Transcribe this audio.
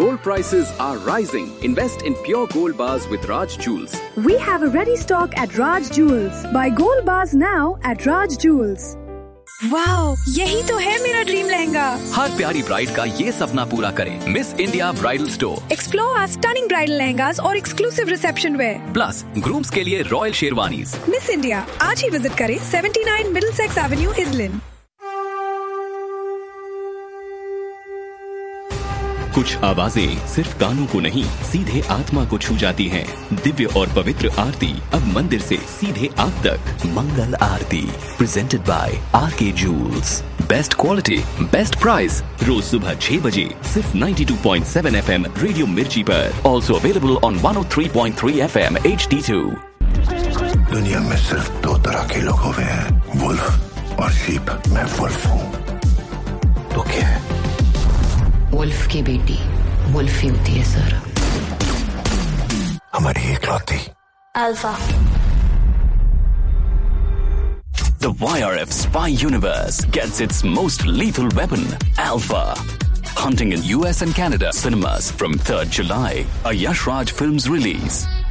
Gold prices are rising. Invest in pure gold bars with Raj Jewels. We have a ready stock at Raj Jewels. Buy gold bars now at Raj Jewels. Wow, यही तो है मेरा dream lehenga. हर प्यारी bride का ये सपना पूरा करें miss India bridal store. Explore our stunning bridal lehengas और exclusive reception where. Plus grooms के लिए रॉयल शेरवानीज। मिस इंडिया आज ही विजिट करें 79 मिडलसेक्स एवेन्यू, इजलिन। कुछ आवाजें सिर्फ कानों को नहीं सीधे आत्मा को छू जाती हैं। दिव्य और पवित्र आरती अब मंदिर से सीधे आप तक। मंगल आरती presented by R K joules. Best quality best price. रोज सुबह 6 बजे सिर्फ 92.7 FM रेडियो मिर्ची पर। Also available on 103.3 FM HD2। दुनिया में सिर्फ 2 तरह के लोग हुए हैं, वुल्फ और शीप। मैं वुल्फ हूँ। तो क्या है? वुल्फ की बेटी वुल्फ ही होती है सर। हमारी इकलौती alpha. The YRF spy universe gets its most lethal weapon, Alpha. Hunting in US and Canada cinemas from 3rd July. A Yash Raj Films release.